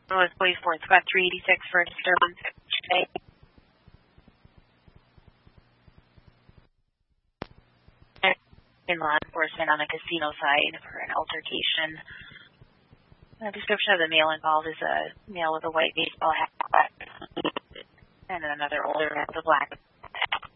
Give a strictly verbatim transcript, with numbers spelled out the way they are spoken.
Louis Police Force, Squad three eighty-six for disturbance. In law enforcement on the casino side for an altercation. The description of the male involved is a male with a white baseball hat and another older man with a black